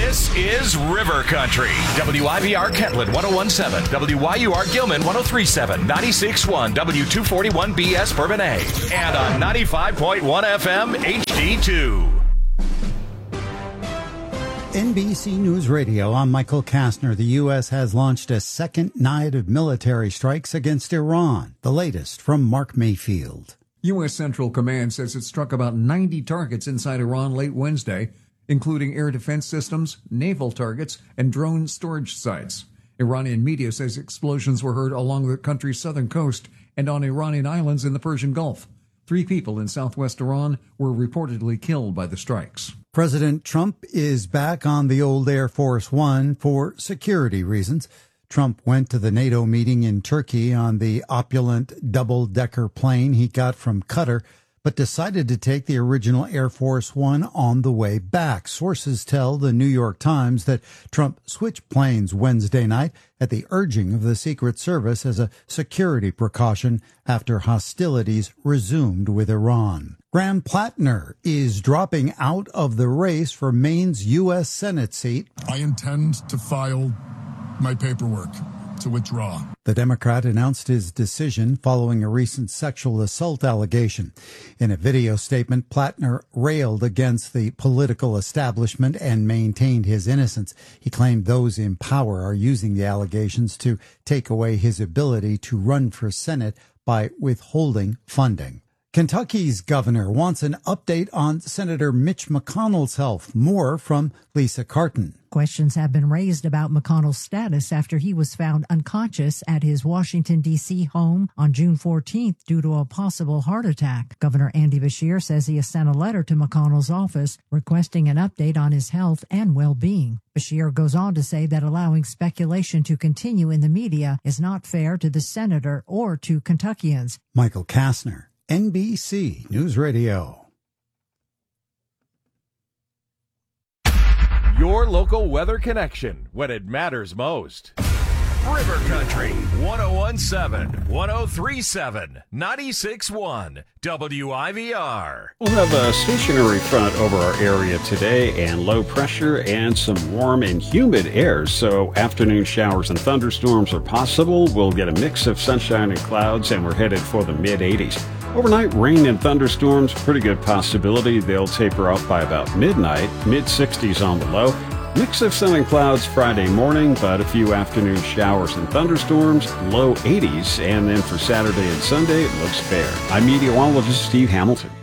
This is River Country. WIVR Kentland 1017, WYUR Gilman 1037, 96.1 W241BS Bourbonnais, and on 95.1 FM HD2. NBC News Radio, I'm Michael Kastner. The U.S. has launched a second night of military strikes against Iran. The latest from Mark Mayfield. U.S. Central Command says it struck about 90 targets inside Iran late Wednesday, including air defense systems, naval targets, and drone storage sites. Iranian media says explosions were heard along the country's southern coast and on Iranian islands in the Persian Gulf. 3 people in southwest Iran were reportedly killed by the strikes. President Trump is back on the old Air Force One for security reasons. Trump went to the NATO meeting in Turkey on the opulent double-decker plane he got from Qatar, but decided to take the original Air Force One on the way back. Sources tell the New York Times that Trump switched planes Wednesday night at the urging of the Secret Service as a security precaution after hostilities resumed with Iran. Graham Plattner is dropping out of the race for Maine's U.S. Senate seat. I intend to file my paperwork to withdraw. The Democrat announced his decision following a recent sexual assault allegation. In a video statement, Plattner railed against the political establishment and maintained his innocence. He claimed those in power are using the allegations to take away his ability to run for Senate by withholding funding. Kentucky's governor wants an update on Senator Mitch McConnell's health. More from Lisa Carton. Questions have been raised about McConnell's status after he was found unconscious at his Washington, D.C. home on June 14th due to a possible heart attack. Governor Andy Beshear says he has sent a letter to McConnell's office requesting an update on his health and well-being. Beshear goes on to say that allowing speculation to continue in the media is not fair to the senator or to Kentuckians. Michael Kastner, NBC News Radio. Your local weather connection when it matters most. River Country 1017, 1037, 96.1 WIVR. We'll have a stationary front over our area today and low pressure and some warm and humid air, so afternoon showers and thunderstorms are possible. We'll get a mix of sunshine and clouds, and we're headed for the mid-80s. Overnight rain and thunderstorms, pretty good possibility. They'll taper off by about midnight, mid-60s on the low. Mix of sun and clouds Friday morning, but a few afternoon showers and thunderstorms, low 80s, and then for Saturday and Sunday, it looks fair. I'm meteorologist Steve Hamilton.